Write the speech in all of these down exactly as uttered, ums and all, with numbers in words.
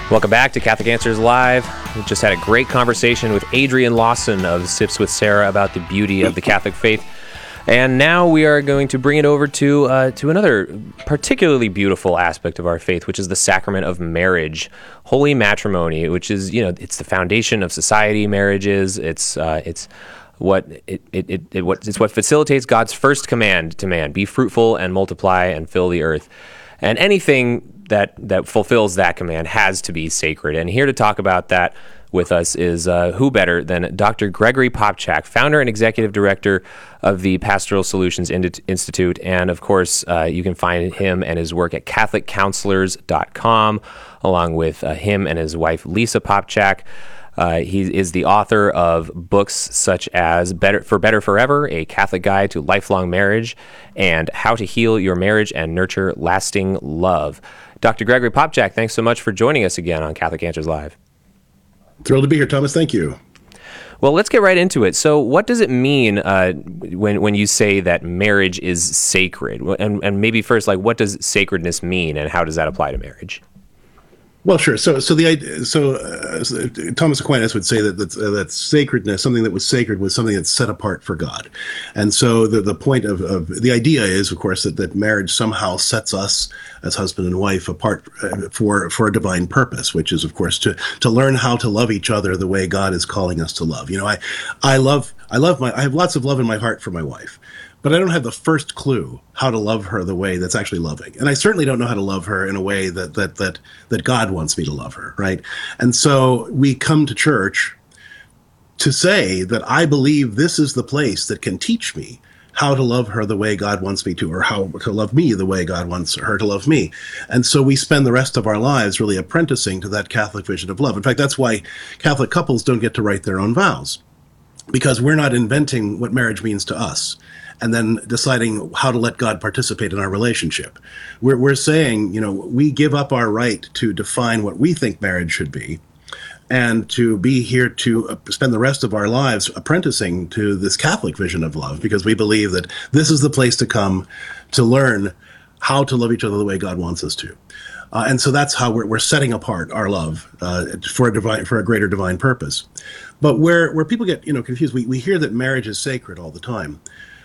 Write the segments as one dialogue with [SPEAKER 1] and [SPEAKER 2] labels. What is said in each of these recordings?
[SPEAKER 1] Welcome back to Catholic Answers Live. We just had a great conversation with Adrian Lawson of Sips with Sarah about the beauty of the Catholic faith. And now we are going to bring it over to uh, to another particularly beautiful aspect of our faith, which is the sacrament of marriage, holy matrimony, which is, you know, it's the foundation of society. Marriages, it's uh, it's what it, it, it, it what it's what facilitates God's first command to man: be fruitful and multiply and fill the earth. And anything that that fulfills that command has to be sacred. And here to talk about that with us is uh, who better than Doctor Gregory Popcak, founder and executive director of the Pastoral Solutions Institute. And of course, uh, you can find him and his work at catholic counselors dot com, along with uh, him and his wife, Lisa Popcak. Uh, he is the author of books such as Better for Better Forever, A Catholic Guide to Lifelong Marriage, and How to Heal Your Marriage and Nurture Lasting Love. Doctor Gregory Popcak, thanks so much for joining us again on Catholic Answers Live.
[SPEAKER 2] Thrilled to be here, Thomas. Thank you.
[SPEAKER 1] Well, let's get right into it. So what does it mean uh, when when you say that marriage is sacred? And, and maybe first, like, what does sacredness mean, and how does that apply to marriage?
[SPEAKER 2] Well, sure. So, so the idea, so uh, Thomas Aquinas would say that that, uh, that sacredness, something that was sacred, was something that's set apart for God. And so, the the point of, of the idea is, of course, that, that marriage somehow sets us as husband and wife apart for for a divine purpose, which is, of course, to to learn how to love each other the way God is calling us to love. You know, I I love I love my I have lots of love in my heart for my wife. But I don't have the first clue how to love her the way that's actually loving. And I certainly don't know how to love her in a way that that that that God wants me to love her, right? And so we come to church to say that I believe this is the place that can teach me how to love her the way God wants me to, or how to love me the way God wants her to love me. And so we spend the rest of our lives really apprenticing to that Catholic vision of love. In fact, that's why Catholic couples don't get to write their own vows, because we're not inventing what marriage means to us and then deciding how to let God participate in our relationship. We're, we're saying, you know, we give up our right to define what we think marriage should be, and to be here to spend the rest of our lives apprenticing to this Catholic vision of love, because we believe that this is the place to come to learn how to love each other the way God wants us to. Uh, and so that's how we're, we're setting apart our love uh, for a divine, for a greater divine purpose. But where, where people get, you know, confused, we, we hear that marriage is sacred all the time.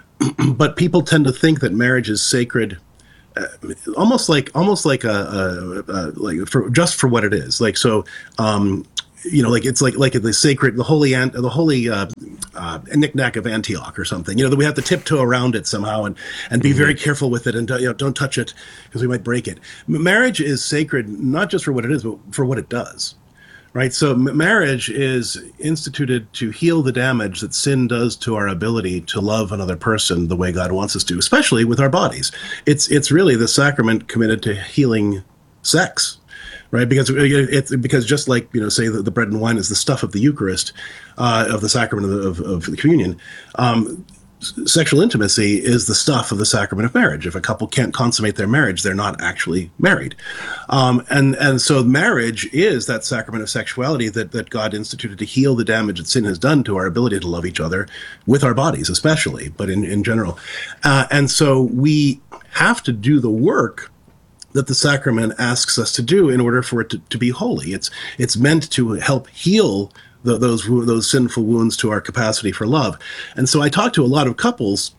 [SPEAKER 2] But people tend to think that marriage is sacred, uh, almost like almost like a, a, a like for just for what it is. Like so, um, you know, like it's like like the sacred, the holy, the holy uh, uh, knick-knack of Antioch or something. You know, that we have to tiptoe around it somehow and and be mm-hmm. very careful with it, and you know, don't touch it because we might break it. Marriage is sacred not just for what it is, but for what it does. Right. So m- marriage is instituted to heal the damage that sin does to our ability to love another person the way God wants us to, especially with our bodies. It's it's really the sacrament committed to healing sex. Right. Because it's because just like, you know, say that the bread and wine is the stuff of the Eucharist, uh, of the sacrament of, of, of the communion. Um, Sexual intimacy is the stuff of the sacrament of marriage. If a couple can't consummate their marriage, they're not actually married. Um, and, and so marriage is that sacrament of sexuality that, that God instituted to heal the damage that sin has done to our ability to love each other with our bodies, especially, but in, in general. Uh, and so we have to do the work that the sacrament asks us to do in order for it to, to be holy. It's, it's meant to help heal The, those those sinful wounds to our capacity for love. And so I talk to a lot of couples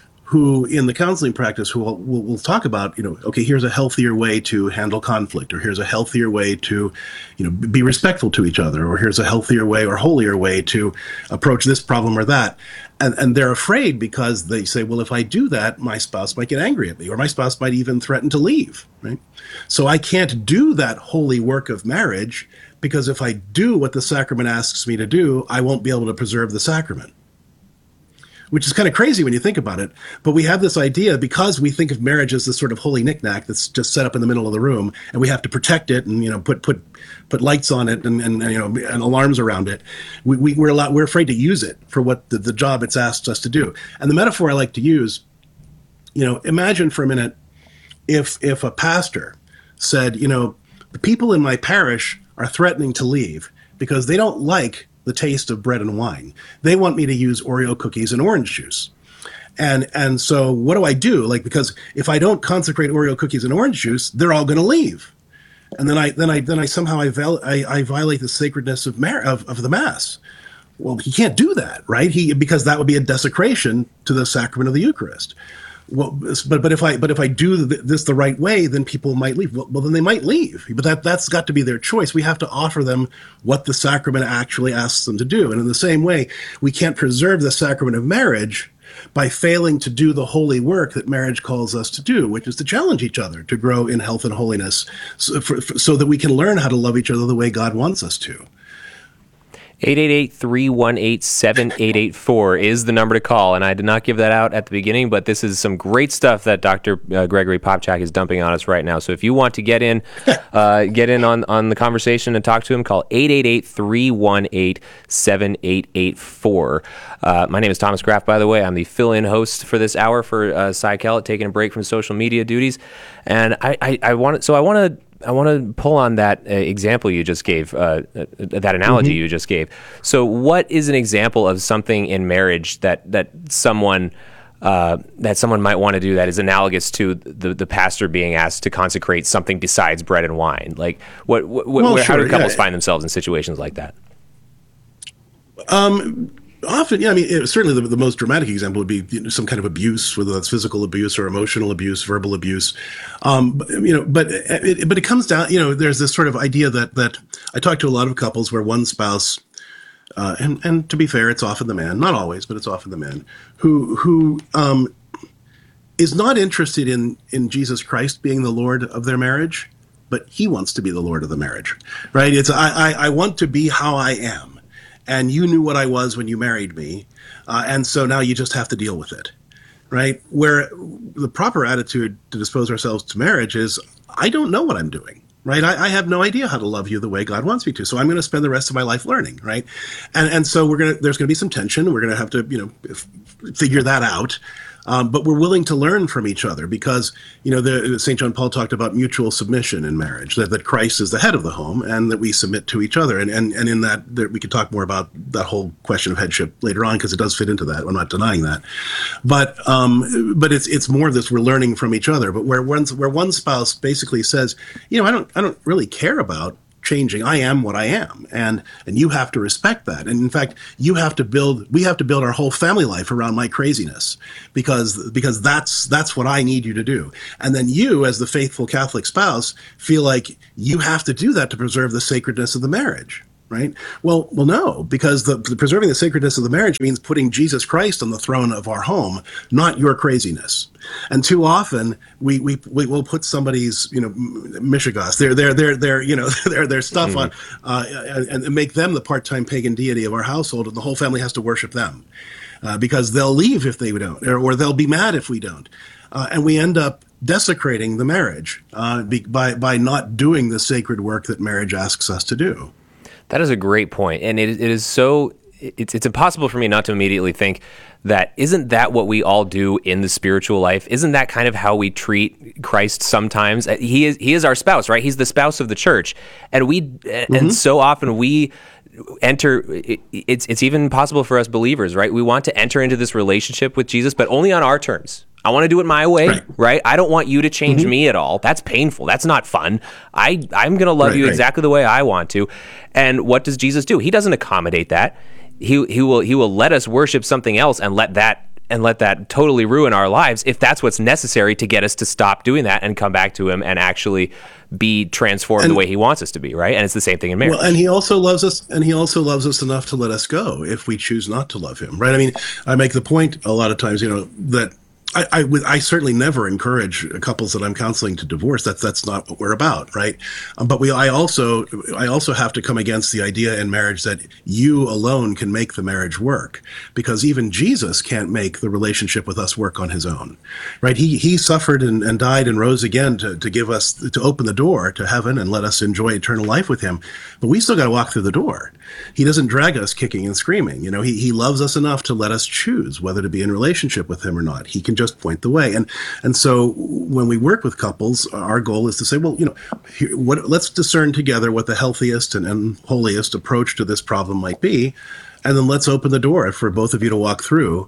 [SPEAKER 2] who in the counseling practice who will, will, will talk about, you know, okay, here's a healthier way to handle conflict, or here's a healthier way to, you know, be respectful to each other, or here's a healthier way or holier way to approach this problem or that. And, and they're afraid because they say, well, if I do that, my spouse might get angry at me, or my spouse might even threaten to leave, right? So I can't do that holy work of marriage, because if I do what the sacrament asks me to do, I won't be able to preserve the sacrament. Which is kind of crazy when you think about it. But we have this idea, because we think of marriage as this sort of holy knickknack that's just set up in the middle of the room, and we have to protect it and, you know, put put put lights on it and, and you know, and alarms around it. We, we we're a lot, we're afraid to use it for what the, the job it's asked us to do. And the metaphor I like to use, you know, imagine for a minute if if a pastor said, you know, the people in my parish are threatening to leave because they don't like the taste of bread and wine. They want me to use Oreo cookies and orange juice. And and so what do I do? Like, because if I don't consecrate Oreo cookies and orange juice, they're all going to leave. and then I then I then I somehow I, val- I, I violate the sacredness of, mar- of of the Mass. Well, he can't do that, right? He because that would be a desecration to the sacrament of the Eucharist. Well, but but if I but if I do this the right way, then people might leave. Well, well, then they might leave. But that that's got to be their choice. We have to offer them what the sacrament actually asks them to do. And in the same way, we can't preserve the sacrament of marriage by failing to do the holy work that marriage calls us to do, which is to challenge each other to grow in health and holiness, so, for, for, so that we can learn how to love each other the way God wants us to.
[SPEAKER 1] eight eight eight, three one eight, seven eight eight four is the number to call, and I did not give that out at the beginning, but this is some great stuff that Doctor Uh, Gregory Popcak is dumping on us right now. So if you want to get in uh, get in on, on the conversation and talk to him, call eight eight eight, three one eight, seven eight eight four. Uh, my name is Thomas Graff, by the way. I'm the fill-in host for this hour for uh, Cy Kellett, taking a break from social media duties. And I, I, I want so I want to I want to pull on that uh, example you just gave, uh, uh, that analogy mm-hmm. you just gave. So what is an example of something in marriage that, that someone uh, that someone might want to do that is analogous to the, the pastor being asked to consecrate something besides bread and wine? Like, what, what
[SPEAKER 2] well,
[SPEAKER 1] where,
[SPEAKER 2] sure,
[SPEAKER 1] how do couples
[SPEAKER 2] yeah.
[SPEAKER 1] find themselves in situations like that?
[SPEAKER 2] Um. Often, yeah, I mean, it, certainly the, the most dramatic example would be, you know, some kind of abuse, whether that's physical abuse or emotional abuse, verbal abuse. Um, but, you know, but it, but it comes down, you know, there's this sort of idea that that I talk to a lot of couples where one spouse, uh, and and to be fair, it's often the man, not always, but it's often the man who who um, is not interested in in Jesus Christ being the Lord of their marriage, but he wants to be the Lord of the marriage, right? It's I I, I want to be how I am. And you knew what I was when you married me, uh, and so now you just have to deal with it, right? Where the proper attitude to dispose ourselves to marriage is, I don't know what I'm doing, right? I, I have no idea how to love you the way God wants me to, so I'm going to spend the rest of my life learning, right? And and so we're gonna there's going to be some tension. We're going to have to you know f- figure that out. Um, but we're willing to learn from each other because, you know, the, Saint John Paul talked about mutual submission in marriage, that, that Christ is the head of the home and that we submit to each other. And and, and in that, there, we could talk more about that whole question of headship later on because it does fit into that. I'm not denying that. But um, but it's it's more of this, we're learning from each other. But where one, where one spouse basically says, you know, I don't I don't really care about changing. I am what I am, and and you have to respect that. And in fact, you have to build. We have to build our whole family life around my craziness, because because that's that's what I need you to do. And then you, as the faithful Catholic spouse, feel like you have to do that to preserve the sacredness of the marriage. Right? Well, well, no, because the, the preserving the sacredness of the marriage means putting Jesus Christ on the throne of our home, not your craziness. And too often we we we will put somebody's you know mishigas, their their their their you know their their stuff mm-hmm. on, uh, and, and make them the part-time pagan deity of our household, and the whole family has to worship them uh, because they'll leave if they don't, or, or they'll be mad if we don't, uh, and we end up desecrating the marriage uh, be, by by not doing the sacred work that marriage asks us to do.
[SPEAKER 1] That is a great point, and it, it is so it's it's impossible for me not to immediately think that isn't that what we all do in the spiritual life? Isn't that kind of how we treat Christ sometimes? He is he is our spouse, right? He's the spouse of the church, and we mm-hmm. and so often we enter. It, it's it's even possible for us believers, right? We want to enter into this relationship with Jesus, but only on our terms. I want to do it my way, right? right? I don't want you to change mm-hmm. me at all. That's painful. That's not fun. I, I'm going to love right, you right. exactly the way I want to. And what does Jesus do? He doesn't accommodate that. He he will he will let us worship something else and let that and let that totally ruin our lives if that's what's necessary to get us to stop doing that and come back to him and actually be transformed and, the way he wants us to be, right? And it's the same thing in marriage.
[SPEAKER 2] Well, and he also loves us, and he also loves us enough to let us go if we choose not to love him, right? I mean, I make the point a lot of times, you know, that I, I would, I certainly never encourage couples that I'm counseling to divorce. That's that's not what we're about, right? Um, but we, I also, I also have to come against the idea in marriage that you alone can make the marriage work, because even Jesus can't make the relationship with us work on his own, right? He he suffered and, and died and rose again to to give us to open the door to heaven and let us enjoy eternal life with him. But we still got to walk through the door. He doesn't drag us kicking and screaming. You know, he he loves us enough to let us choose whether to be in relationship with him or not. He can just point the way. And and so when we work with couples, our goal is to say, well, you know, here, what, let's discern together what the healthiest and, and holiest approach to this problem might be, and then let's open the door for both of you to walk through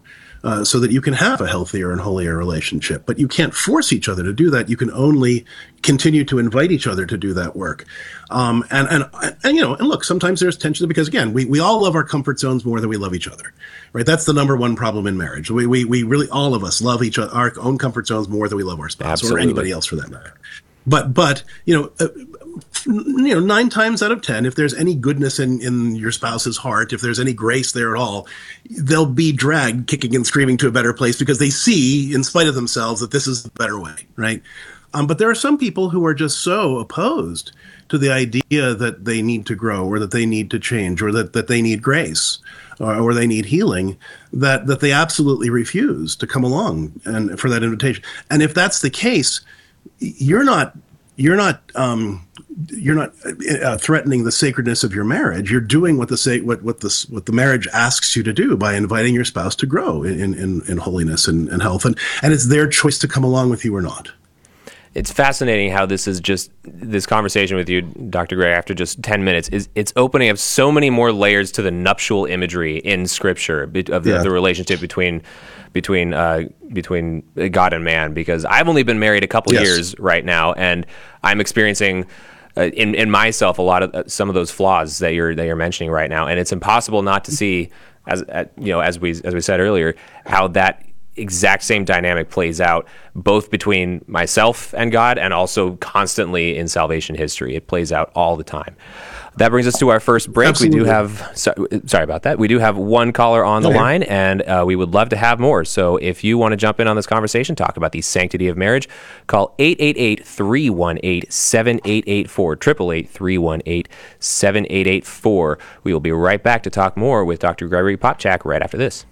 [SPEAKER 2] uh, so that you can have a healthier and holier relationship. But you can't force each other to do that. You can only continue to invite each other to do that work. Um, and, and, and, you know, and look, sometimes there's tension because, again, we, we all love our comfort zones more than we love each other, right? That's the number one problem in marriage. We, we, we really, all of us love each other, our own comfort zones more than we love our spouse
[SPEAKER 1] Absolutely.
[SPEAKER 2] or anybody else for that matter. But, but, you know, uh, you know, nine times out of ten, if there's any goodness in, in your spouse's heart, if there's any grace there at all, they'll be dragged kicking and screaming to a better place because they see, in spite of themselves, that this is the better way, right? Um, but there are some people who are just so opposed to the idea that they need to grow or that they need to change or that, that they need grace or, or they need healing, that, that they absolutely refuse to come along and for that invitation. And if that's the case, you're not you're not um, you're not uh, threatening the sacredness of your marriage. You're doing what the sa- what what the what the marriage asks you to do by inviting your spouse to grow in in, in holiness and, and health, and and it's their choice to come along with you or not.
[SPEAKER 1] It's fascinating how this is just this conversation with you, Doctor Gray, after just ten minutes is it's opening up so many more layers to the nuptial imagery in Scripture of the, yeah. the relationship between between uh, between God and man. Because I've only been married a couple yes. years right now, and I'm experiencing uh, in in myself a lot of uh, some of those flaws that you're that you're mentioning right now, and it's impossible not to see, as uh, you know, as we as we said earlier, how that exact same dynamic plays out both between myself and God and also constantly in salvation history. It plays out all the time. That brings us to our first break. Absolutely. We do have, so, sorry about that. We do have one caller on the okay. line, and uh, we would love to have more. So if you want to jump in on this conversation, talk about the sanctity of marriage, call eight eight eight, three one eight, seven eight eight four, eight eight eight, three one eight, seven eight eight four. We will be right back to talk more with Doctor Gregory Popcak right after this.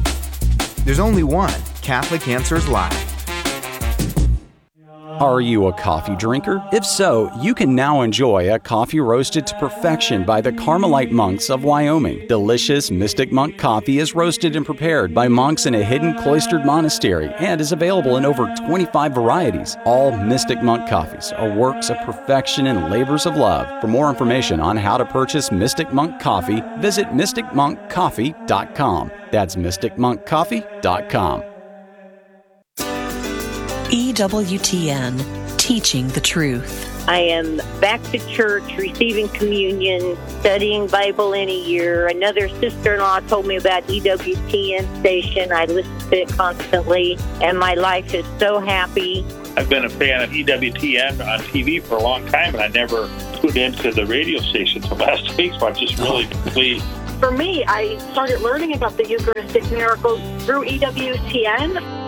[SPEAKER 3] There's only one Catholic Answers Live.
[SPEAKER 4] Are you a coffee drinker? If so, you can now enjoy a coffee roasted to perfection by the Carmelite monks of Wyoming. Delicious Mystic Monk coffee is roasted and prepared by monks in a hidden cloistered monastery and is available in over twenty-five varieties. All Mystic Monk coffees are works of perfection and labors of love. For more information on how to purchase Mystic Monk coffee, visit mystic monk coffee dot com. That's mystic monk coffee dot com.
[SPEAKER 5] E W T N, teaching the truth.
[SPEAKER 6] I am back to church, receiving communion, studying Bible in a year. Another sister-in-law told me about E W T N station. I listen to it constantly, and my life is so happy.
[SPEAKER 7] I've been a fan of E W T N on T V for a long time, and I never tuned into the radio station until last week, so I'm just really pleased.
[SPEAKER 8] For me, I started learning about the Eucharistic miracles through E W T N.